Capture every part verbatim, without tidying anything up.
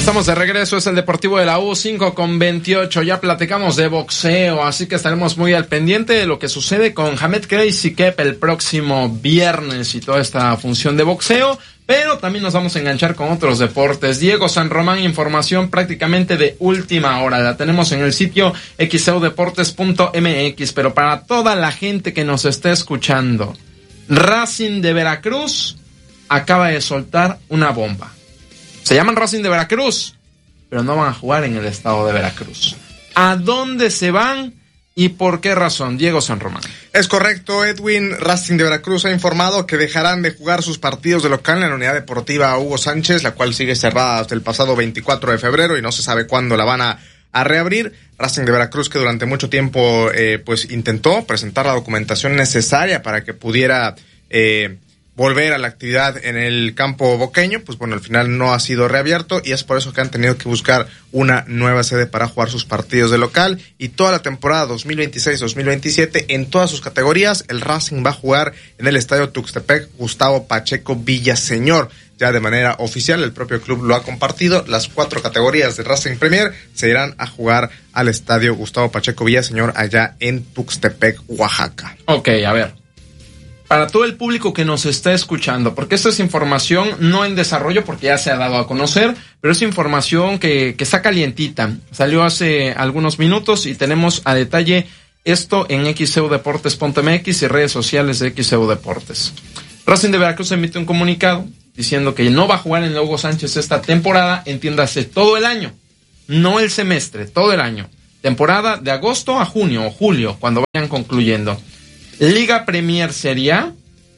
Estamos de regreso, es el Deportivo de la U, cinco con veintiocho, ya platicamos de boxeo, así que estaremos muy al pendiente de lo que sucede con Hamed Crazy Kep el próximo viernes y toda esta función de boxeo, pero también nos vamos a enganchar con otros deportes. Diego San Román, información prácticamente de última hora, la tenemos en el sitio equis e u deportes punto eme equis, pero para toda la gente que nos esté escuchando, Racing de Veracruz acaba de soltar una bomba. Se llaman Racing de Veracruz, pero no van a jugar en el estado de Veracruz. ¿A dónde se van y por qué razón? Diego San Román. Es correcto, Edwin. Racing de Veracruz ha informado que dejarán de jugar sus partidos de local en la unidad deportiva Hugo Sánchez, la cual sigue cerrada hasta el pasado veinticuatro de febrero y no se sabe cuándo la van a, a reabrir. Racing de Veracruz, que durante mucho tiempo eh, pues intentó presentar la documentación necesaria para que pudiera eh, volver a la actividad en el campo boqueño, pues bueno, al final no ha sido reabierto y es por eso que han tenido que buscar una nueva sede para jugar sus partidos de local, y toda la temporada dos mil veintiséis dos mil veintisiete en todas sus categorías el Racing va a jugar en el estadio Tuxtepec Gustavo Pacheco Villaseñor. Ya de manera oficial el propio club lo ha compartido, las cuatro categorías de Racing Premier se irán a jugar al estadio Gustavo Pacheco Villaseñor allá en Tuxtepec, Oaxaca. Ok, a ver, para todo el público que nos está escuchando, porque esta es información no en desarrollo, porque ya se ha dado a conocer, pero es información que, que está calientita. Salió hace algunos minutos y tenemos a detalle esto en equis e u deportes punto eme equis y redes sociales de equis e u Deportes. Racing de Veracruz emite un comunicado diciendo que no va a jugar en el Hugo Sánchez esta temporada, entiéndase todo el año, no el semestre, todo el año. Temporada de agosto a junio o julio, cuando vayan concluyendo. Liga Premier Serie A,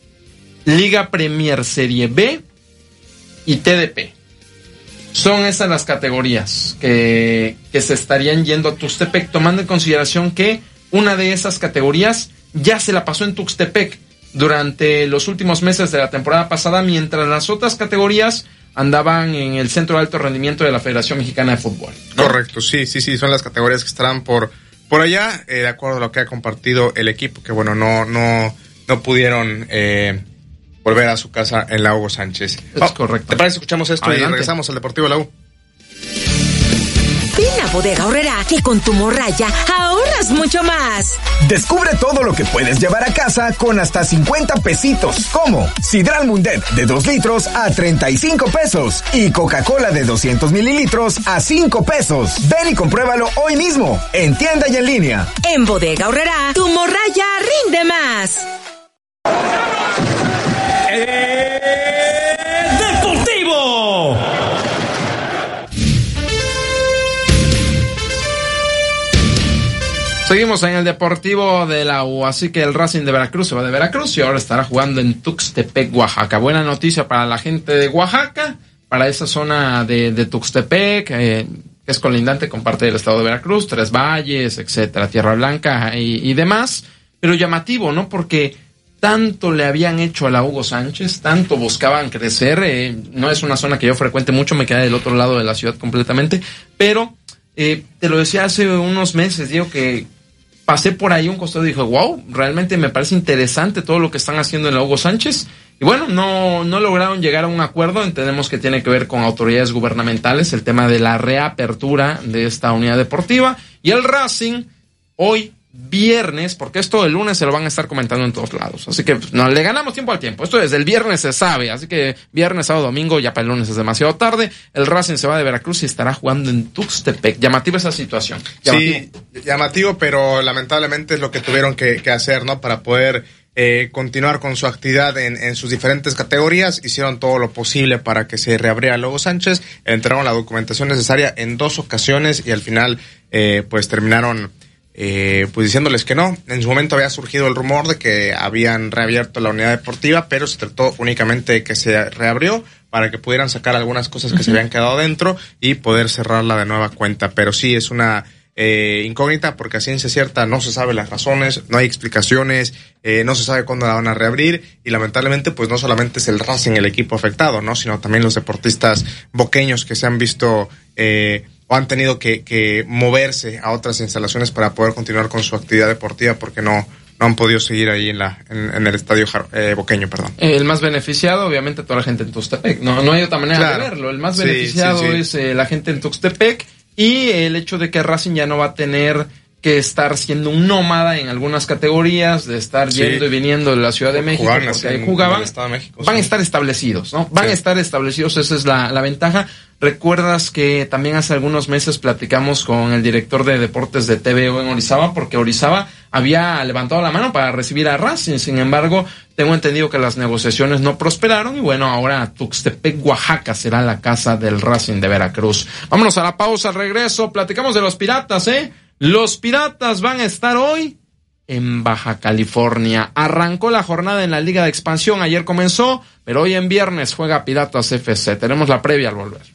Liga Premier Serie B y T D P. Son esas las categorías que, que se estarían yendo a Tuxtepec, tomando en consideración que una de esas categorías ya se la pasó en Tuxtepec durante los últimos meses de la temporada pasada, mientras las otras categorías andaban en el Centro de Alto Rendimiento de la Federación Mexicana de Fútbol, ¿no? Correcto, sí, sí, sí, son las categorías que estarán por... Por allá, eh, de acuerdo a lo que ha compartido el equipo, que bueno, no no no pudieron eh, volver a su casa en la Hugo Sánchez. Es oh, correcto. ¿Te parece? Escuchamos esto. Adelante. Y regresamos al Deportivo de la U. Ven a Bodega Aurrerá, que con tu morraya ahorras mucho más. Descubre todo lo que puedes llevar a casa con hasta cincuenta pesitos, como Sidral Mundet de dos litros a treinta y cinco pesos y Coca-Cola de doscientos mililitros a cinco pesos. Ven y compruébalo hoy mismo, en tienda y en línea. En Bodega Aurrerá, tu morraya rinde más. ¡Eh, Deportivo! Seguimos en el Deportivo de la U, así que el Racing de Veracruz se va de Veracruz y ahora estará jugando en Tuxtepec, Oaxaca. Buena noticia para la gente de Oaxaca, para esa zona de, de Tuxtepec, eh, que es colindante con parte del estado de Veracruz, Tres Valles, etcétera, Tierra Blanca y, y demás. Pero llamativo, ¿no? Porque tanto le habían hecho a la Hugo Sánchez, tanto buscaban crecer. Eh, no es una zona que yo frecuente mucho, me quedé del otro lado de la ciudad completamente, pero eh, te lo decía hace unos meses, digo que pasé por ahí un costado y dije, wow, realmente me parece interesante todo lo que están haciendo en la Hugo Sánchez. Y bueno, no, no lograron llegar a un acuerdo. Entendemos que tiene que ver con autoridades gubernamentales, el tema de la reapertura de esta unidad deportiva. Y el Racing, hoy viernes, porque esto el lunes se lo van a estar comentando en todos lados. Así que no le ganamos tiempo al tiempo. Esto desde el viernes se sabe. Así que viernes, sábado, domingo, ya para el lunes es demasiado tarde. El Racing se va de Veracruz y estará jugando en Tuxtepec. Llamativa esa situación. Llamativo. Sí, llamativo, pero lamentablemente es lo que tuvieron que, que hacer, ¿no? Para poder eh, continuar con su actividad en, en sus diferentes categorías. Hicieron todo lo posible para que se reabriera Hugo Sánchez. Entregaron la documentación necesaria en dos ocasiones y al final, eh, pues terminaron Eh, pues diciéndoles que no. En su momento había surgido el rumor de que habían reabierto la unidad deportiva, pero se trató únicamente de que se reabrió para que pudieran sacar algunas cosas que uh-huh. se habían quedado dentro y poder cerrarla de nueva cuenta. Pero sí es una eh, incógnita, porque a ciencia cierta no se sabe las razones, no hay explicaciones, eh, no se sabe cuándo la van a reabrir y lamentablemente pues no solamente es el Racing el equipo afectado, ¿no? Sino también los deportistas boqueños que se han visto eh, o han tenido que, que moverse a otras instalaciones para poder continuar con su actividad deportiva porque no, no no han podido seguir ahí en la en, en el estadio eh, Boqueño, perdón. El más beneficiado, obviamente, toda la gente en Tuxtepec. No, no hay otra manera claro. de verlo. El más beneficiado sí, sí, sí. es eh, la gente en Tuxtepec y el hecho de que Racing ya no va a tener que estar siendo un nómada en algunas categorías, de estar sí. yendo y viniendo de la Ciudad de México, jugaban porque ahí en, jugaban, en de México, van sí. a estar establecidos, ¿no? Van sí. a estar establecidos, esa es la, la ventaja. Recuerdas que también hace algunos meses platicamos con el director de deportes de T V O en Orizaba, porque Orizaba había levantado la mano para recibir a Racing, sin embargo, tengo entendido que las negociaciones no prosperaron y bueno, ahora Tuxtepec, Oaxaca será la casa del Racing de Veracruz. Vámonos a la pausa, al regreso, platicamos de los Piratas, ¿eh? Los Piratas van a estar hoy en Baja California. Arrancó la jornada en la Liga de Expansión, ayer comenzó, pero hoy en viernes juega Piratas F C. Tenemos la previa al volver.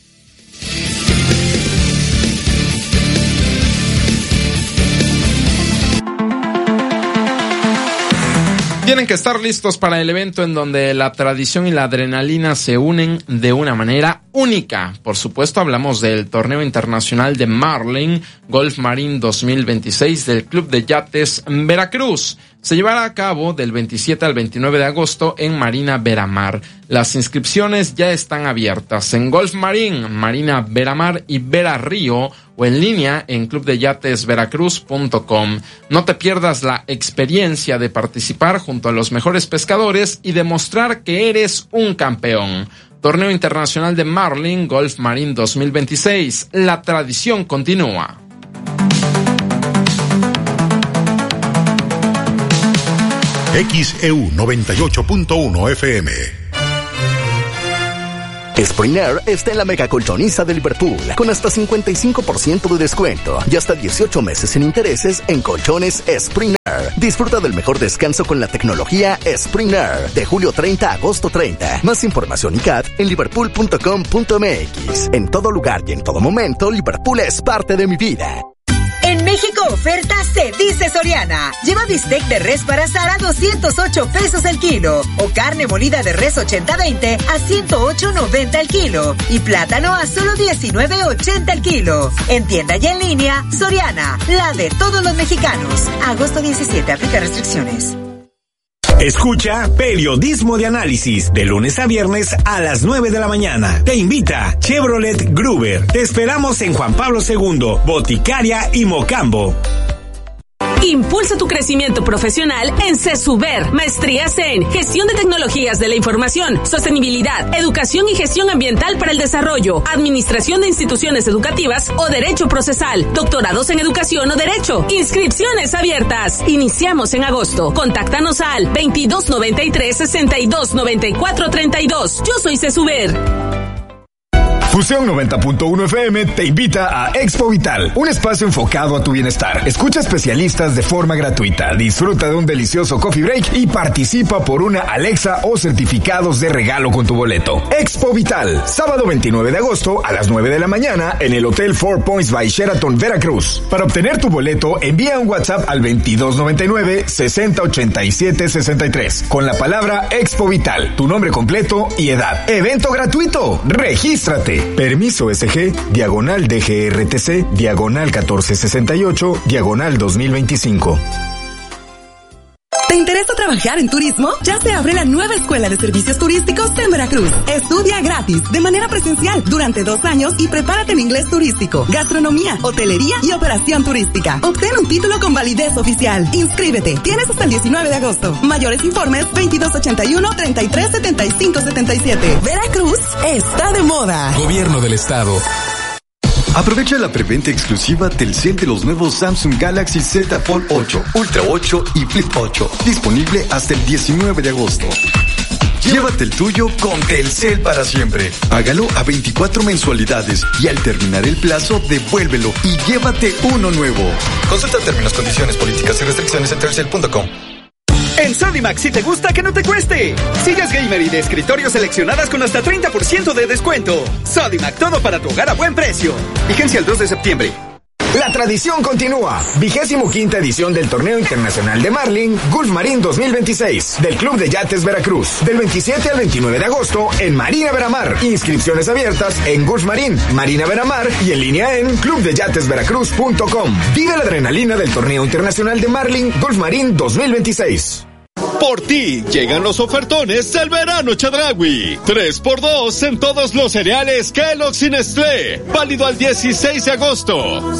Tienen que estar listos para el evento en donde la tradición y la adrenalina se unen de una manera única. Por supuesto, hablamos del Torneo Internacional de Marlin Golf Marine dos mil veintiséis del Club de Yates Veracruz. Se llevará a cabo del veintisiete al veintinueve de agosto en Marina Veramar. Las inscripciones ya están abiertas en Golf Marine, Marina Veramar y Vera Río o en línea en club de yates veracruz punto com. No te pierdas la experiencia de participar junto a los mejores pescadores y demostrar que eres un campeón. Torneo Internacional de Marlin Golf Marine dos mil veintiséis. La tradición continúa. X E U noventa y ocho punto uno F M. Spring Air está en la mega colchoniza de Liverpool, con hasta cincuenta y cinco por ciento de descuento y hasta dieciocho meses sin intereses en colchones Spring Air. Disfruta del mejor descanso con la tecnología Spring Air, de julio treinta a agosto treinta. Más información y C A D en liverpool punto com punto m x. En todo lugar y en todo momento, Liverpool es parte de mi vida. En México oferta se dice Soriana. Lleva bistec de res para asar a doscientos ocho pesos el kilo. O carne molida de res ochenta veinte a ciento ocho noventa el kilo. Y plátano a solo diecinueve ochenta el kilo. En tienda y en línea, Soriana, la de todos los mexicanos. Agosto diecisiete, aplica restricciones. Escucha Periodismo de Análisis de lunes a viernes a las nueve de la mañana. Te invita Chevrolet Gruber. Te esperamos en Juan Pablo segundo, Boticaria y Mocambo. Impulsa tu crecimiento profesional en CESUBER. Maestrías en Gestión de Tecnologías de la Información, Sostenibilidad, Educación y Gestión Ambiental para el Desarrollo, Administración de Instituciones Educativas o Derecho Procesal, Doctorados en Educación o Derecho. Inscripciones abiertas. Iniciamos en agosto. Contáctanos al veintidós noventa y tres, sesenta y dos noventa y cuatro treinta y dos. Yo soy CESUBER. Fusión noventa punto uno F M te invita a Expo Vital, un espacio enfocado a tu bienestar. Escucha especialistas de forma gratuita, disfruta de un delicioso coffee break y participa por una Alexa o certificados de regalo con tu boleto. Expo Vital, sábado veintinueve de agosto a las nueve de la mañana en el Hotel Four Points by Sheraton, Veracruz. Para obtener tu boleto, envía un WhatsApp al veintidós noventa y nueve, sesenta ochenta y siete sesenta y tres con la palabra Expo Vital, tu nombre completo y edad. Evento gratuito, regístrate. Permiso S G, diagonal D G R T C, diagonal catorce sesenta y ocho, diagonal dos mil veinticinco. ¿Te interesa trabajar en turismo? Ya se abre la nueva Escuela de Servicios Turísticos en Veracruz. Estudia gratis, de manera presencial, durante dos años y prepárate en inglés turístico, gastronomía, hotelería y operación turística. Obtén un título con validez oficial. Inscríbete. Tienes hasta el diecinueve de agosto. Mayores informes veintidós ochenta y uno, treinta y tres setenta y cinco setenta y siete. Veracruz está de moda. Gobierno del Estado. Aprovecha la preventa exclusiva Telcel de los nuevos Samsung Galaxy Z Fold ocho, Ultra ocho y Flip ocho. Disponible hasta el diecinueve de agosto. Llévate el tuyo con Telcel para siempre. Hágalo a veinticuatro mensualidades y al terminar el plazo, devuélvelo y llévate uno nuevo. Consulta términos, condiciones, políticas y restricciones en telcel punto com. En Sodimac, si te gusta, que no te cueste. Sillas gamer y de escritorio seleccionadas con hasta treinta por ciento de descuento. Sodimac, todo para tu hogar a buen precio. Vigencia el dos de septiembre. La tradición continúa. Vigésimo quinta edición del Torneo Internacional de Marlin Gulf Marín dos mil veintiséis del Club de Yates Veracruz. Del veintisiete al veintinueve de agosto en Marina Veramar. Inscripciones abiertas en Gulf Marín, Marina Veramar y en línea en club de yates veracruz punto com. Vive la adrenalina del Torneo Internacional de Marlin Gulf Marín dos mil veintiséis. Por ti llegan los ofertones del verano Chedraui. tres por dos en todos los cereales Kellogg's y Nestlé. Válido al dieciséis de agosto.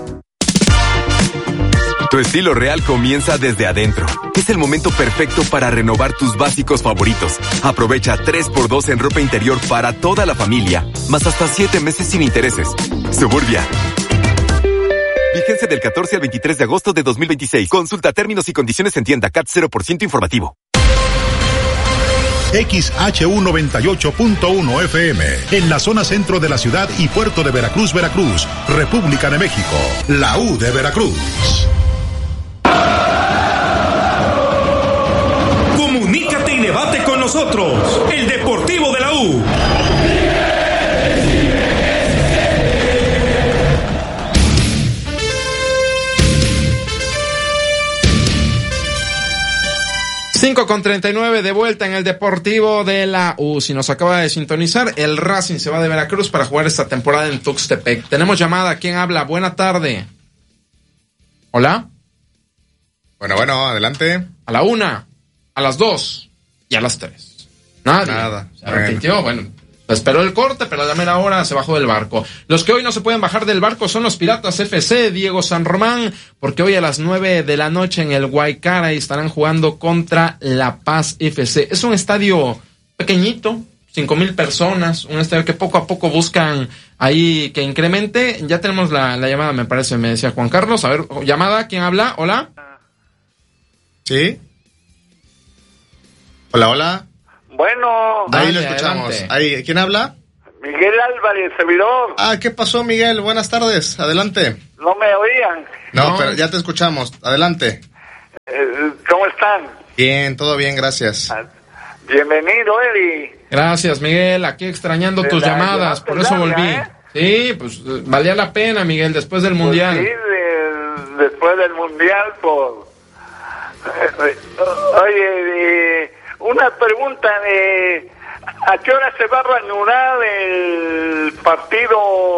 Tu estilo real comienza desde adentro. Es el momento perfecto para renovar tus básicos favoritos. Aprovecha tres por dos en ropa interior para toda la familia, más hasta siete meses sin intereses. Suburbia. Vigencia del catorce al veintitrés de agosto de dos mil veintiséis. Consulta términos y condiciones en tienda. C A T cero por ciento informativo. X H U noventa y ocho punto uno F M, en la zona centro de la ciudad y puerto de Veracruz, Veracruz, República de México. La U de Veracruz. Comunícate y debate con nosotros. El Deportivo de la U. cinco con treinta y nueve de vuelta en el Deportivo de la U. Si nos acaba de sintonizar, el Racing se va de Veracruz para jugar esta temporada en Tuxtepec. Tenemos llamada. ¿Quién habla? Buena tarde. ¿Hola? Bueno, bueno, adelante. A la una, a las dos y a las tres. Nadie. Nada. Se arrepintió, bueno. bueno. Esperó el corte, pero a la mera hora se bajó del barco. Los que hoy no se pueden bajar del barco son los Piratas F C, Diego San Román, porque hoy a las nueve de la noche en el Guaycara estarán jugando contra La Paz F C. Es un estadio pequeñito, cinco mil personas, un estadio que poco a poco buscan ahí que incremente. Ya tenemos la, la llamada, me parece, me decía Juan Carlos. A ver, llamada, ¿quién habla? ¿Hola? ¿Sí? Hola, hola. Bueno. Ahí lo escuchamos. Ahí, ¿quién habla? Miguel Álvarez, servidor. Ah, ¿qué pasó, Miguel? Buenas tardes. Adelante. No me oían. No, no. Pero ya te escuchamos. Adelante. Eh, ¿Cómo están? Bien, todo bien, gracias. Bienvenido, Eli. Gracias, Miguel. Aquí extrañando de tus la, llamadas, por eso larga, volví. ¿eh? Sí, pues valía la pena, Miguel, después del pues Mundial. Sí, de, después del Mundial, por... Oye, eh, una pregunta de... ¿A qué hora se va a reanudar el partido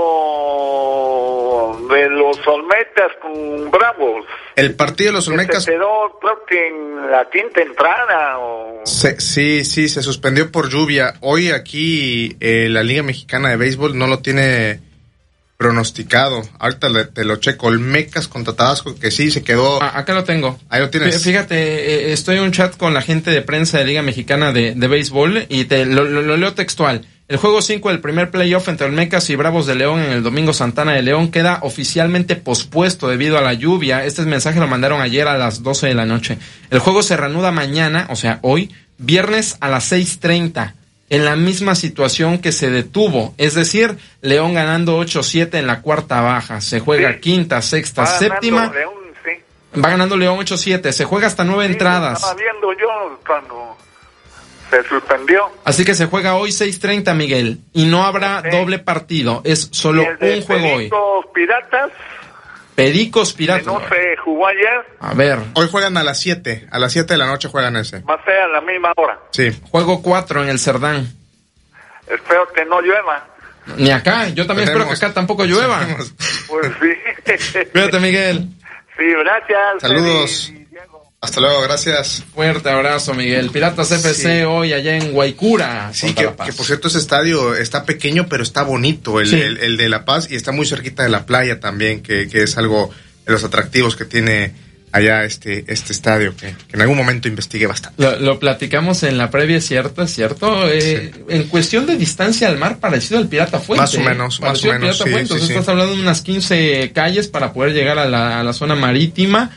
de los Olmecas con Bravos? El partido de los Olmecas... Se quedó, creo que en la quinta entrada o... Se, sí, sí, se suspendió por lluvia. Hoy aquí eh, la Liga Mexicana de Béisbol no lo tiene pronosticado. Ahorita le, te lo checo. Olmecas contra Tabasco, que sí, se quedó... Ah, acá lo tengo. Ahí lo tienes. Fíjate, eh, estoy en un chat con la gente de prensa de Liga Mexicana de, de Béisbol y te lo, lo, lo leo textual. El juego cinco del primer playoff entre Olmecas y Bravos de León en el Domingo Santana de León queda oficialmente pospuesto debido a la lluvia. Este mensaje lo mandaron ayer a las doce de la noche. El juego se reanuda mañana, o sea, hoy, viernes a las seis treinta. En la misma situación que se detuvo, es decir, León ganando ocho siete en la cuarta baja, se juega sí. quinta, sexta, va séptima, León, sí. va ganando León ocho siete, se juega hasta nueve sí, entradas. Estaba viendo yo cuando se suspendió. Así que se juega hoy seis treinta, Miguel, y no habrá sí. doble partido, es solo un juego hoy. Piratas? Pericos Piratas. ¿No se jugó ayer? A ver. Hoy juegan a las siete. A las siete de la noche juegan ese. Va a ser a la misma hora. Sí. Juego cuatro en el Cerdán. Espero que no llueva. Ni acá. Yo también Tenemos. espero que acá tampoco llueva. Tenemos. Pues sí. Cuídate, Miguel. Sí, gracias. Saludos. Hasta luego, gracias. Fuerte abrazo, Miguel. Piratas F C sí. hoy allá en Guaycura. Sí, que, que por cierto ese estadio está pequeño, pero está bonito, el, sí. el, el de La Paz, y está muy cerquita de la playa también, que, que es algo de los atractivos que tiene allá este este estadio, que, que en algún momento investigué bastante. Lo, lo platicamos en la previa, ¿cierto? ¿Es cierto? Eh, sí. En cuestión de distancia al mar, parecido al Pirata Fuente. Más o menos, eh, más o menos, sí, Fuente. sí, Entonces sí. estás hablando de unas quince calles para poder llegar a la, a la zona marítima.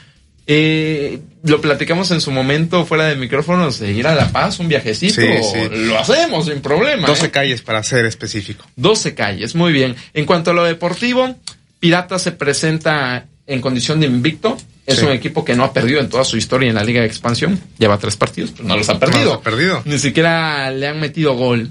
Eh, lo platicamos en su momento fuera de micrófonos, de ir a La Paz, un viajecito, sí, sí. lo hacemos sin problema. doce ¿eh? calles para ser específico. doce calles, muy bien. En cuanto a lo deportivo, Pirata se presenta en condición de invicto. Es sí. un equipo que no ha perdido en toda su historia en la Liga de Expansión. Lleva tres partidos, pero no los ha perdido. No los ha perdido. Ni siquiera le han metido gol.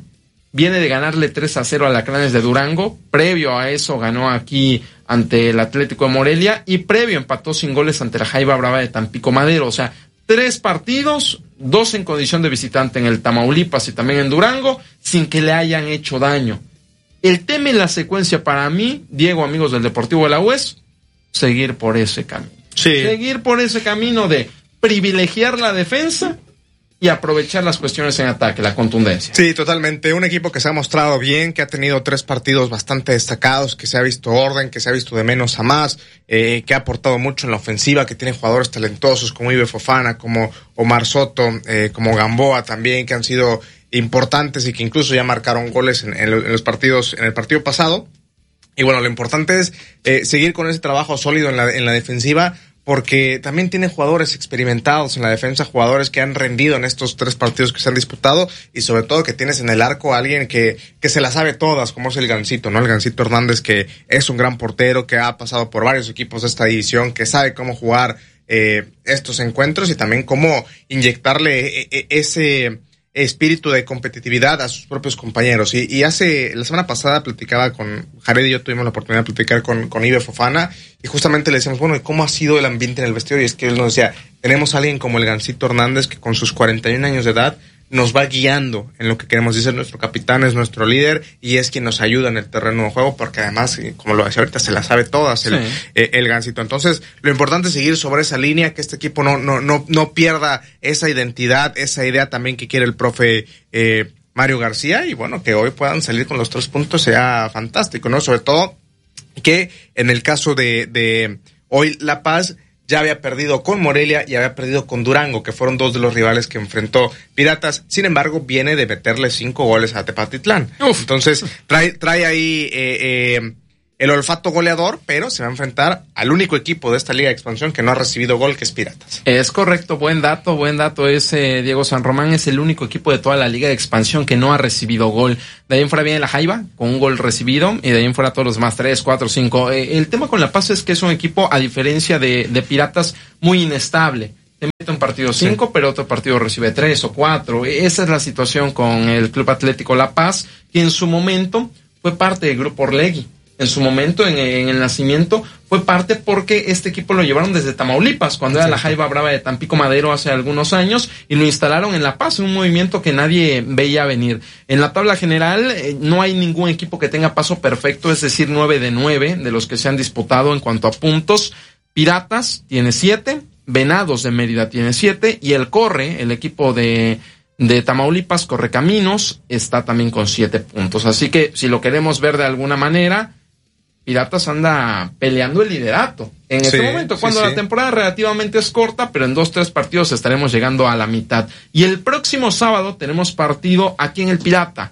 viene de ganarle tres a cero a Alacranes de Durango, previo a eso ganó aquí ante el Atlético de Morelia y previo empató sin goles ante la Jaiba Brava de Tampico Madero, o sea, tres partidos, dos en condición de visitante en el Tamaulipas y también en Durango, sin que le hayan hecho daño. El tema y la secuencia para mí, Diego, amigos del Deportivo de la U E S, seguir por ese camino. Sí. Seguir por ese camino de privilegiar la defensa y aprovechar las cuestiones en ataque, la contundencia. Sí, totalmente. Un equipo que se ha mostrado bien, que ha tenido tres partidos bastante destacados, que se ha visto orden, que se ha visto de menos a más, eh, que ha aportado mucho en la ofensiva, que tiene jugadores talentosos como Ibe Fofana, como Omar Soto, eh, como Gamboa también, que han sido importantes y que incluso ya marcaron goles en, en los partidos, en el partido pasado. Y bueno, lo importante es eh, seguir con ese trabajo sólido en la, en la defensiva, porque también tiene jugadores experimentados en la defensa, jugadores que han rendido en estos tres partidos que se han disputado, y sobre todo que tienes en el arco a alguien que, que se la sabe todas, como es el Gansito, ¿no? El Gansito Hernández, que es un gran portero, que ha pasado por varios equipos de esta división, que sabe cómo jugar eh, estos encuentros y también cómo inyectarle e- e- ese espíritu de competitividad a sus propios compañeros. Y, y hace, la semana pasada platicaba con Jared y yo tuvimos la oportunidad de platicar con, con Ibe Fofana, y justamente le decíamos, bueno, ¿y cómo ha sido el ambiente en el vestidor? Y es que él nos decía, tenemos a alguien como el Gansito Hernández que con sus cuarenta y un años de edad nos va guiando en lo que queremos. Dice, nuestro capitán es nuestro líder y es quien nos ayuda en el terreno de juego, porque además, como lo decía ahorita, se la sabe todas el, sí. eh, el Gansito. Entonces, lo importante es seguir sobre esa línea, que este equipo no, no, no, no pierda esa identidad, esa idea también que quiere el profe eh, Mario García, y bueno, que hoy puedan salir con los tres puntos sea fantástico, ¿no? Sobre todo que en el caso de, de hoy La Paz ya había perdido con Morelia y había perdido con Durango, que fueron dos de los rivales que enfrentó Piratas. Sin embargo, viene de meterle cinco goles a Tepatitlán. Uf. Entonces, trae, trae ahí eh, eh, el olfato goleador, pero se va a enfrentar al único equipo de esta Liga de Expansión que no ha recibido gol, que es Piratas. Es correcto, buen dato, buen dato ese, Diego San Román. Es el único equipo de toda la Liga de Expansión que no ha recibido gol. De ahí en fuera viene la Jaiba, con un gol recibido, y de ahí en fuera todos los demás, tres, cuatro, cinco. Eh, el tema con La Paz es que es un equipo, a diferencia de, de Piratas, muy inestable. Te mete un partido cinco, sí, pero otro partido recibe tres o cuatro. Esa es la situación con el Club Atlético La Paz, que en su momento fue parte del Grupo Orlegui. En su momento, en, en el nacimiento, fue parte porque este equipo lo llevaron desde Tamaulipas, cuando era la Jaiba Brava de Tampico Madero hace algunos años, y lo instalaron en La Paz, un movimiento que nadie veía venir. En la tabla general, eh, no hay ningún equipo que tenga paso perfecto, es decir, nueve de nueve de los que se han disputado en cuanto a puntos. Piratas tiene siete, Venados de Mérida tiene siete, y el Corre, el equipo de... de Tamaulipas, Correcaminos, está también con siete puntos. Así que, si lo queremos ver de alguna manera, Piratas anda peleando el liderato en este sí, momento, cuando sí, la sí. temporada relativamente es corta, pero en dos, tres partidos estaremos llegando a la mitad. Y el próximo sábado tenemos partido aquí en el Pirata.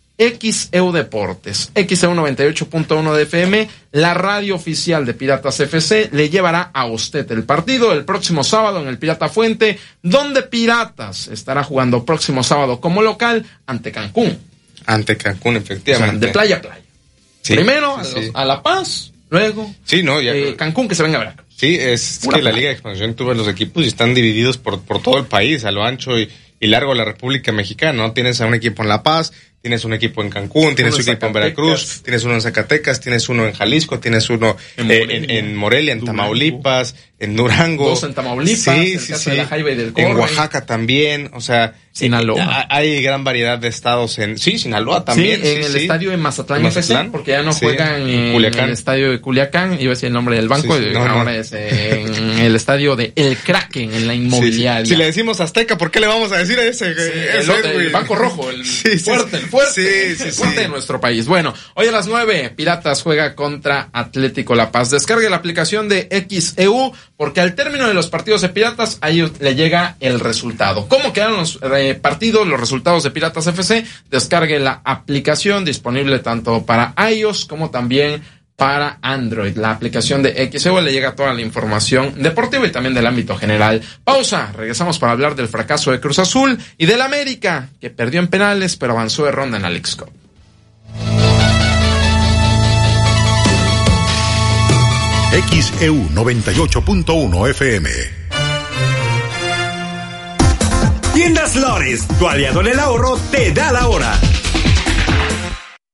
X E U Deportes, X E U noventa y ocho punto uno de F M, la radio oficial de Piratas F C, le llevará a usted el partido el próximo sábado en el Pirata Fuente, donde Piratas estará jugando próximo sábado como local ante Cancún. Ante Cancún, efectivamente. O sea, de playa a playa. Sí, Primero sí, a, los, sí. a La Paz, luego sí, no, ya, eh, Cancún, que se venga a Veracruz. Sí, es Pura que playa. La Liga de Expansión tuvo los equipos y están divididos por, por todo el país, a lo ancho y, y largo de la República Mexicana, ¿no? Tienes a un equipo en La Paz, tienes un equipo en Cancún, tienes uno un equipo en Veracruz, tienes uno en Zacatecas, tienes uno en Jalisco, tienes uno en eh, Morelia, en, en, Morelia, en Durango. Tamaulipas, en Durango. Dos en Tamaulipas, sí, el sí, caso sí. de la Jaiba y del Corre. En Oaxaca también, o sea, Sinaloa. Eh, hay gran variedad de estados en... Sí, Sinaloa también. Sí, en sí, el sí. estadio de Mazatlán, Mazatlán, F C, porque ya no sí, juegan en Culiacán. el estadio de Culiacán, iba a decir el nombre del banco, sí, sí, y no, ahora no. es en el estadio de El Kraken, en la inmobiliaria. Sí, sí. Si le decimos Azteca, ¿por qué le vamos a decir a ese? Sí, ese el, el Banco Rojo, el sí, fuerte, sí, el fuerte, sí, sí, el fuerte sí. de nuestro país. Bueno, hoy a las nueve, Piratas juega contra Atlético La Paz. Descargue la aplicación de X E U, porque al término de los partidos de Piratas, ahí le llega el resultado. ¿Cómo quedaron los eh, partidos, los resultados de Piratas F C? Descargue la aplicación, disponible tanto para iOS como también para Android. La aplicación de X E U le llega toda la información deportiva y también del ámbito general. Pausa, regresamos para hablar del fracaso de Cruz Azul y del América, que perdió en penales pero avanzó de ronda en la Leagues Cup. X E U noventa y ocho punto uno F M. Tiendas Lores, tu aliado en el ahorro, te da la hora.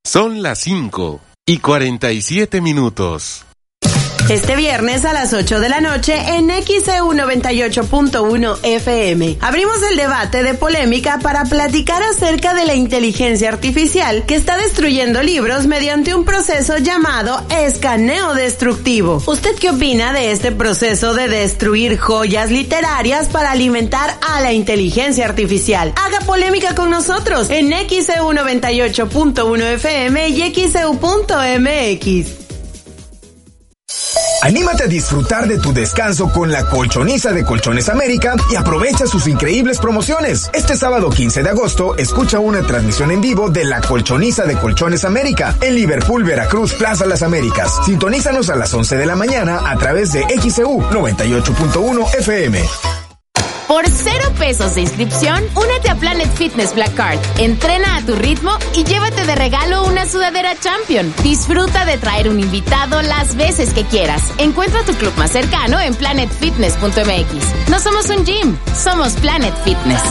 Son las cinco y cuarenta y siete minutos. Este viernes a las ocho de la noche en X E U noventa y ocho punto uno F M. Abrimos el debate de polémica para platicar acerca de la inteligencia artificial que está destruyendo libros mediante un proceso llamado escaneo destructivo. ¿Usted qué opina de este proceso de destruir joyas literarias para alimentar a la inteligencia artificial? Haga polémica con nosotros en X E U noventa y ocho punto uno F M y X E U punto M X. Anímate a disfrutar de tu descanso con la Colchoniza de Colchones América y aprovecha sus increíbles promociones. Este sábado quince de agosto, escucha una transmisión en vivo de la Colchoniza de Colchones América en Liverpool, Veracruz, Plaza Las Américas. Sintonízanos a las once de la mañana a través de X E U noventa y ocho punto uno F M. Por cero pesos de inscripción, únete a Planet Fitness Black Card. Entrena a tu ritmo y llévate de regalo una sudadera Champion. Disfruta de traer un invitado las veces que quieras. Encuentra tu club más cercano en planet fitness punto m x. No somos un gym, somos Planet Fitness.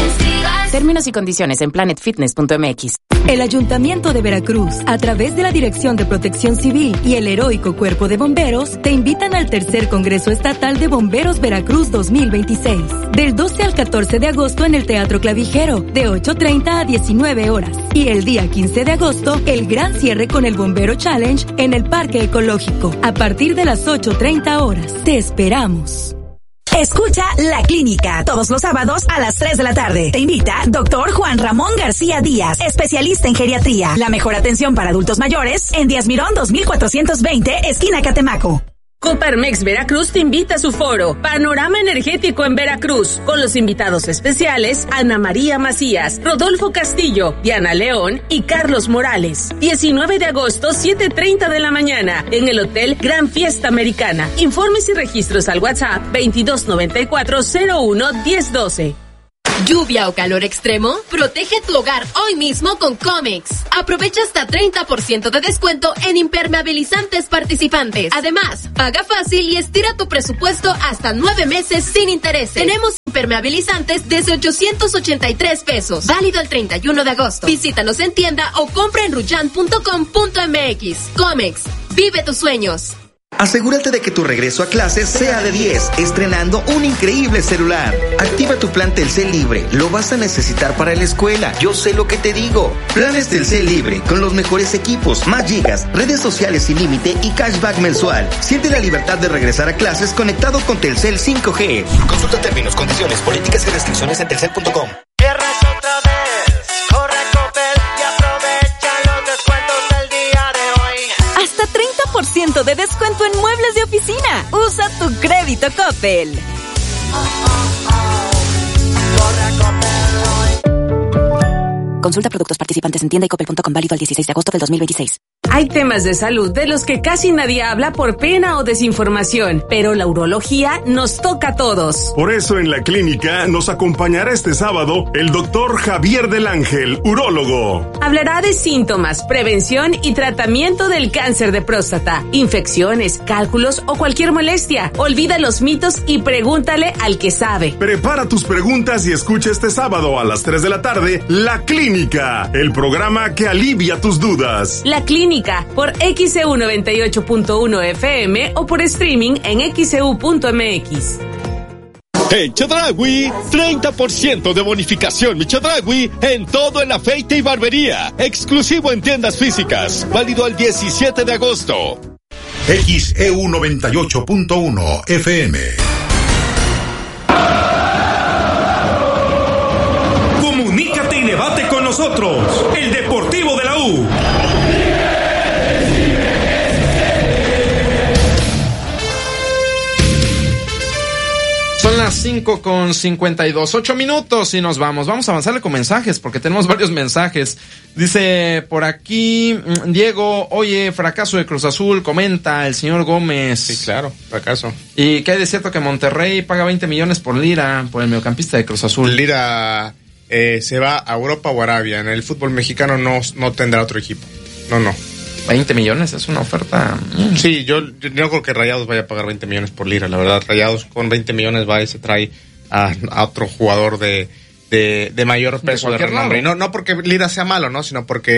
Términos y condiciones en planet fitness punto m x. El Ayuntamiento de Veracruz, a través de la Dirección de Protección Civil y el Heroico Cuerpo de Bomberos, te invitan al tercer Congreso Estatal de Bomberos Veracruz dos mil veintiséis. Del doce al catorce de agosto en el Teatro Clavijero, de ocho treinta a diecinueve horas. Y el día quince de agosto, el gran cierre con el Bombero Challenge en el Parque Ecológico, a partir de las ocho treinta horas. Te esperamos. Escucha La Clínica, todos los sábados a las tres de la tarde. Te invita doctor Juan Ramón García Díaz, especialista en geriatría. La mejor atención para adultos mayores en Díaz Mirón dos mil cuatrocientos veinte, esquina Catemaco. Coparmex Veracruz te invita a su foro Panorama Energético en Veracruz, con los invitados especiales Ana María Macías, Rodolfo Castillo, Diana León y Carlos Morales. diecinueve de agosto, siete treinta de la mañana, en el Hotel Gran Fiesta Americana. Informes y registros al WhatsApp veintidós noventa y cuatro cero uno diez doce. ¿Lluvia o calor extremo? Protege tu hogar hoy mismo con Comex. Aprovecha hasta treinta por ciento de descuento en impermeabilizantes participantes. Además, paga fácil y estira tu presupuesto hasta nueve meses sin intereses. Tenemos impermeabilizantes desde ochocientos ochenta y tres pesos. Válido el treinta y uno de agosto. Visítanos en tienda o compra en ruyan punto com punto m x. Comex. Vive tus sueños. Asegúrate de que tu regreso a clases sea de diez, estrenando un increíble celular. Activa tu plan Telcel Libre, lo vas a necesitar para la escuela, yo sé lo que te digo. Planes Telcel Libre, con los mejores equipos, más gigas, redes sociales sin límite y cashback mensual. Siente la libertad de regresar a clases conectado con Telcel cinco G. Consulta términos, condiciones, políticas y restricciones en telcel punto com. treinta por ciento de descuento en muebles de oficina. Usa tu crédito Coppel. Consulta productos participantes en tienda y coppel punto com, válido al dieciséis de agosto del dos mil veintiséis. Hay temas de salud de los que casi nadie habla por pena o desinformación, pero la urología nos toca a todos. Por eso en La Clínica nos acompañará este sábado el doctor Javier del Ángel, urólogo. Hablará de síntomas, prevención y tratamiento del cáncer de próstata, infecciones, cálculos o cualquier molestia. Olvida los mitos y pregúntale al que sabe. Prepara tus preguntas y escucha este sábado a las tres de la tarde La Clínica, el programa que alivia tus dudas. La Clínica por X E U noventa y ocho punto uno F M o por streaming en x e u punto m x. En Chedraui, treinta por ciento de bonificación mi Chedraui en todo el afeite y barbería. Exclusivo en tiendas físicas. Válido el diecisiete de agosto. X E U noventa y ocho punto uno F M. Comunícate y debate con nosotros. El Deportivo de la U. Son las cinco con cincuenta y dos, ocho minutos y nos vamos. Vamos a avanzarle con mensajes porque tenemos varios mensajes. Dice por aquí Diego, oye, fracaso de Cruz Azul, comenta el señor Gómez. Sí, claro, fracaso. ¿Y qué hay de cierto que Monterrey paga veinte millones por Lira, por el mediocampista de Cruz Azul? Lira eh, se va a Europa o Arabia. En el fútbol mexicano no, no tendrá otro equipo. No, no. veinte millones es una oferta. Mm. Sí, yo, yo no creo que Rayados vaya a pagar veinte millones por Lira, la verdad. Rayados con veinte millones va y se trae a, a otro jugador de, de, de mayor peso de, de renombre. Y no, no porque Lira sea malo, ¿no? Sino porque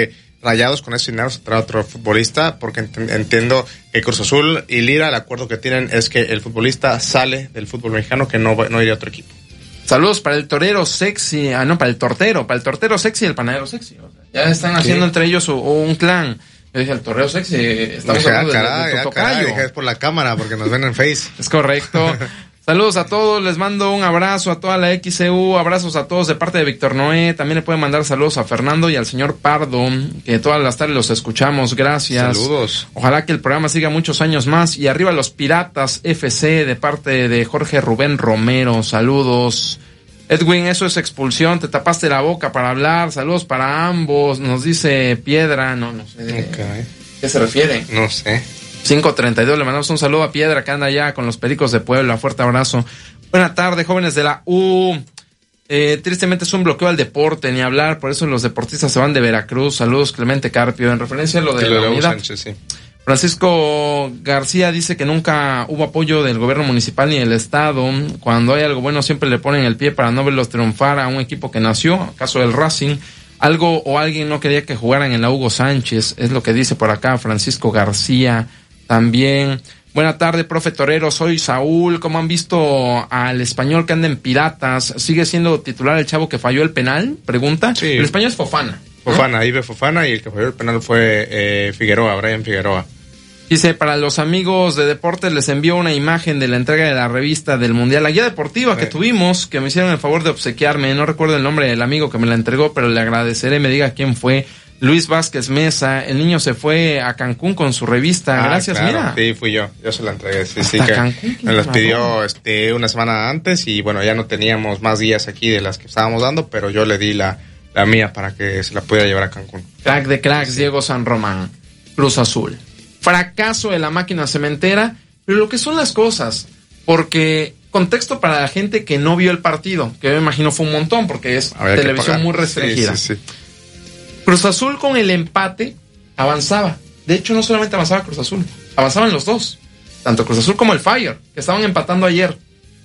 Rayados con ese dinero se trae otro futbolista, porque ent- entiendo que Cruz Azul y Lira, el acuerdo que tienen es que el futbolista sale del fútbol mexicano, que no, no iría a otro equipo. Saludos para el torero sexy, ah no, para el tortero, para el tortero sexy y el panadero sexy. O sea, ya están haciendo sí. entre ellos un, un clan. Yo dije, el torero sexy, estamos dije, hablando ah, de, caray, de tu ah, tocayo. caray, dije, es por la cámara, porque nos ven en Face. Es correcto. Saludos a todos, les mando un abrazo a toda la X C U, abrazos a todos de parte de Víctor Noé, también le pueden mandar saludos a Fernando y al señor Pardo, que todas las tardes los escuchamos, gracias. Saludos. Ojalá que el programa siga muchos años más, y arriba los Piratas F C de parte de Jorge Rubén Romero, saludos. Edwin, eso es expulsión, te tapaste la boca para hablar, saludos para ambos, nos dice Piedra, no, no sé, okay. ¿qué se refiere? No sé. cinco treinta y dos, le mandamos un saludo a Piedra que anda allá con los Pericos de Puebla, fuerte abrazo. Buena tarde, jóvenes de la U. Eh, tristemente es un bloqueo al deporte, ni hablar, por eso los deportistas se van de Veracruz. Saludos, Clemente Carpio, en referencia a lo de, de la unidad. Sánchez, sí. Francisco García dice que nunca hubo apoyo del gobierno municipal ni del estado. Cuando hay algo bueno siempre le ponen el pie para no verlos triunfar a un equipo que nació, caso del Racing. Algo o alguien no quería que jugaran en la Hugo Sánchez, es lo que dice por acá Francisco García. También, buena tarde, profe Torero, soy Saúl. ¿Cómo han visto al Español que anda en Piratas? ¿Sigue siendo titular el chavo que falló el penal? Pregunta. Sí. El Español es Fofana. Fofana, ahí ve Fofana, y el que falló el penal fue eh, Figueroa, Brian Figueroa. Dice, para los amigos de deportes les envío una imagen de la entrega de la revista del Mundial, la guía deportiva sí. que tuvimos, que me hicieron el favor de obsequiarme. No recuerdo el nombre del amigo que me la entregó, pero le agradeceré, me diga quién fue. Luis Vázquez Mesa, el niño se fue a Cancún con su revista. Ah, Gracias, claro. mira. Sí, fui yo, yo se la entregué. Sí, sí, que Cancún, me las pidió este, una semana antes, y bueno, ya no teníamos más guías aquí de las que estábamos dando, pero yo le di la, la mía para que se la pudiera llevar a Cancún. Crack de cracks, sí. Diego San Román, Cruz Azul. Fracaso de la máquina cementera, pero lo que son las cosas, porque contexto para la gente que no vio el partido, que me imagino fue un montón, porque es Había televisión muy restringida. Sí, sí, sí. Cruz Azul con el empate avanzaba. De hecho, no solamente avanzaba Cruz Azul, avanzaban los dos, tanto Cruz Azul como el Fire, que estaban empatando ayer.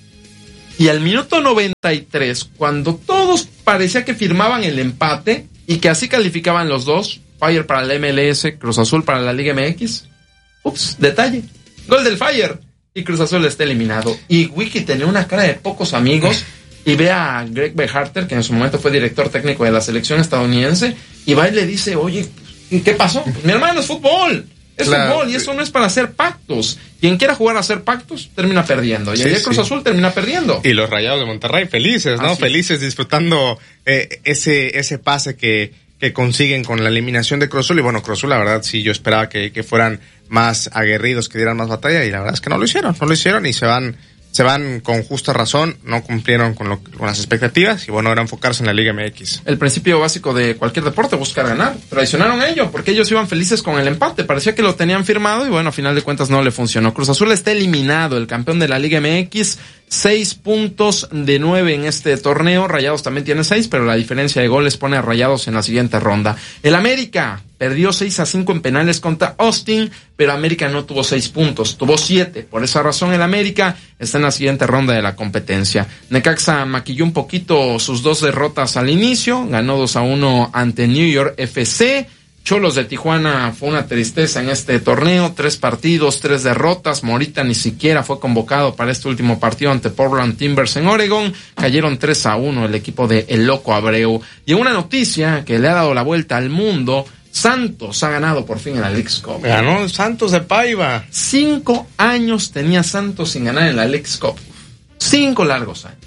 Y al minuto noventa y tres, cuando todos parecía que firmaban el empate y que así calificaban los dos, Fire para la M L S, Cruz Azul para la Liga M X. Ups, detalle. Gol del Fire y Cruz Azul está eliminado. Y Wiki tenía una cara de pocos amigos y ve a Greg Berhalter, que en su momento fue director técnico de la selección estadounidense, y va y le dice, oye, ¿qué pasó? Pues mi hermano, es fútbol. Es claro. fútbol y eso no es para hacer pactos. Quien quiera jugar a hacer pactos termina perdiendo. Y sí, ayer Cruz sí. Azul termina perdiendo. Y los Rayados de Monterrey felices, ¿no? Así. Felices disfrutando eh, ese ese pase que, que consiguen con la eliminación de Cruz Azul. Y bueno, Cruz Azul, la verdad, sí, yo esperaba que, que fueran más aguerridos, que dieran más batalla. Y la verdad es que no lo hicieron. No lo hicieron y se van... Se van con justa razón, no cumplieron con, lo, con las expectativas y bueno, era enfocarse en la Liga M X. El principio básico de cualquier deporte, buscar ganar. Traicionaron a ellos porque ellos iban felices con el empate. Parecía que lo tenían firmado y bueno, a final de cuentas no le funcionó. Cruz Azul está eliminado, el campeón de la Liga M X. Seis puntos de nueve en este torneo. Rayados también tiene seis, pero la diferencia de goles pone a Rayados en la siguiente ronda. El América perdió seis a cinco en penales contra Austin, pero América no tuvo seis puntos, tuvo siete. Por esa razón el América está en la siguiente ronda de la competencia. Necaxa maquilló un poquito sus dos derrotas al inicio, ganó dos a uno ante New York F C. Cholos de Tijuana fue una tristeza en este torneo, tres partidos, tres derrotas. Morita ni siquiera fue convocado para este último partido ante Portland Timbers en Oregon. Cayeron tres a uno el equipo de El Loco Abreu. Y una noticia que le ha dado la vuelta al mundo: Santos ha ganado por fin en la Leagues Cup. Ganó Santos de Paiva. Cinco años tenía Santos sin ganar en la Leagues Cup. Cinco largos años.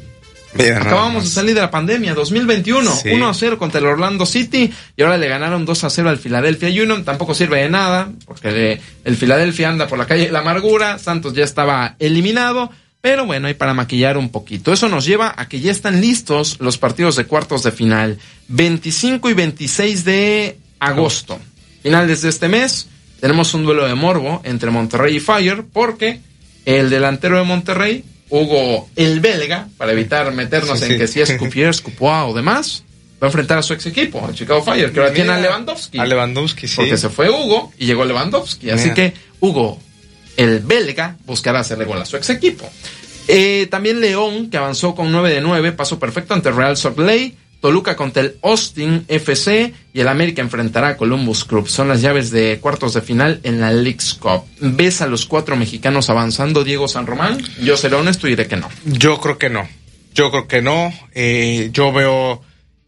Mira, acabamos de salir de la pandemia, dos mil veintiuno, sí. uno a cero contra el Orlando City y ahora le ganaron dos a cero al Philadelphia Union. Tampoco sirve de nada porque le, el Philadelphia anda por la calle de la amargura. Santos ya estaba eliminado, pero bueno, hay para maquillar un poquito. Eso nos lleva a que ya están listos los partidos de cuartos de final, veinticinco y veintiséis de agosto. Finales de este mes tenemos un duelo de morbo entre Monterrey y Fire, porque el delantero de Monterrey, Hugo el belga, para evitar meternos sí, en sí. que si es Cupier, Scupoa o demás, va a enfrentar a su ex equipo, a Chicago Fire, que ahora tiene a Lewandowski. A Lewandowski, sí. Porque se fue Hugo y llegó Lewandowski. Mira. Así que Hugo, el belga, buscará hacerle gol a su ex equipo. Eh, también León, que avanzó con nueve de nueve, paso perfecto ante Real Salt Lake. Toluca contra el Austin F C y el América enfrentará a Columbus Crew. Son las llaves de cuartos de final en la Leagues Cup. ¿Ves a los cuatro mexicanos avanzando, Diego San Román? Yo seré honesto y diré que no. Yo creo que no. Yo creo que no. Eh, yo veo...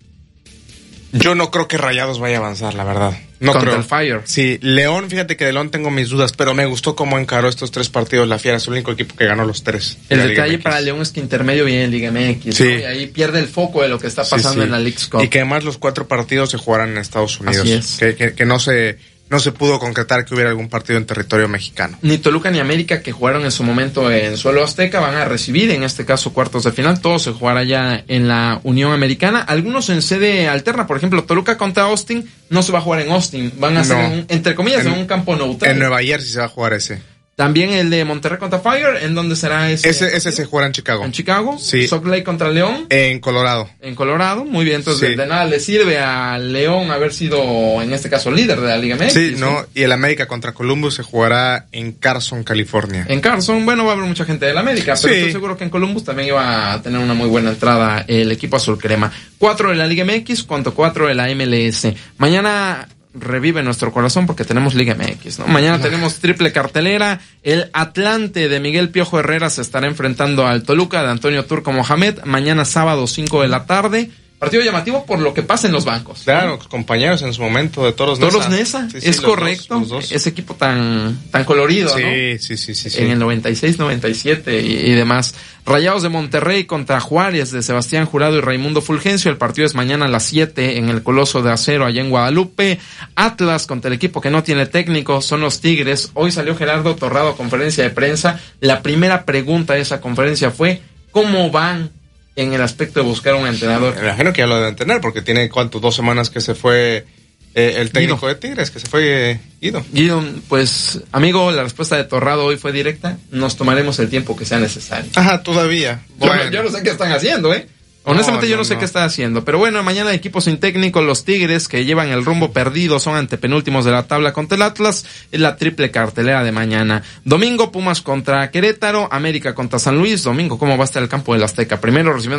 Yo no creo que Rayados vaya a avanzar, la verdad. No Contra creo. el Fire. Sí, León, fíjate que de León tengo mis dudas, pero me gustó cómo encaró estos tres partidos la Fiera. Es el único equipo que ganó los tres. El detalle para León es que intermedio viene en Liga M X, sí. ¿no? Y ahí pierde el foco de lo que está pasando sí, sí. en la Leagues Cup. Y que además los cuatro partidos se jugarán en Estados Unidos. Así es. Que, que, que no se... No se pudo concretar que hubiera algún partido en territorio mexicano. Ni Toluca ni América, que jugaron en su momento en suelo azteca, van a recibir en este caso cuartos de final. Todo se jugará ya en la Unión Americana. Algunos en sede alterna, por ejemplo, Toluca contra Austin no se va a jugar en Austin. Van a no. ser, un, entre comillas, en, en un campo neutral. En Nueva Jersey se va a jugar ese. También el de Monterrey contra Fire, ¿en dónde será ese? Ese, ese se jugará en Chicago. ¿En Chicago? Sí. Salt Lake contra León. En Colorado. En Colorado, muy bien. Entonces, sí. de, de nada le sirve a León haber sido, en este caso, líder de la Liga M X. Sí, no, ¿sí? Y el América contra Columbus se jugará en Carson, California. En Carson, bueno, va a haber mucha gente de la América, pero sí. estoy seguro que en Columbus también iba a tener una muy buena entrada el equipo azul crema. Cuatro de la Liga M X contra cuatro de la M L S. Mañana revive nuestro corazón porque tenemos Liga M X, ¿no? Mañana tenemos triple cartelera. El Atlante de Miguel Piojo Herrera se estará enfrentando al Toluca de Antonio Turco Mohamed. Mañana sábado cinco de la tarde. Partido llamativo por lo que pasa en los bancos. Claro, ¿no? Compañeros en su momento de Toros Neza. Toros Neza, sí, sí, es correcto. Dos, dos. Ese equipo tan tan colorido, sí, ¿no? Sí, sí, sí, sí. En el noventa y seis, noventa y siete y, y demás. Rayados de Monterrey contra Juárez de Sebastián Jurado y Raimundo Fulgencio. El partido es mañana a las siete en el Coloso de Acero allá en Guadalupe. Atlas contra el equipo que no tiene técnico, son los Tigres. Hoy salió Gerardo Torrado a conferencia de prensa. La primera pregunta de esa conferencia fue: ¿cómo van en el aspecto de buscar un entrenador? Me imagino que ya lo deben tener, porque tiene, ¿cuánto? Dos semanas que se fue eh, el técnico Guido. de Tigres, que se fue eh, Guido. Guido, pues, amigo, la respuesta de Torrado hoy fue directa: nos tomaremos el tiempo que sea necesario. Ajá, todavía. Yo, bueno. no, yo no sé qué están haciendo, ¿eh? Honestamente no, yo no, no sé no. qué está haciendo, pero bueno, mañana equipo sin técnico, los Tigres que llevan el rumbo perdido son antepenúltimos de la tabla contra el Atlas, es la triple cartelera de mañana. Domingo Pumas contra Querétaro, América contra San Luis. Domingo, ¿cómo va a estar el campo del Azteca? Primero recibiendo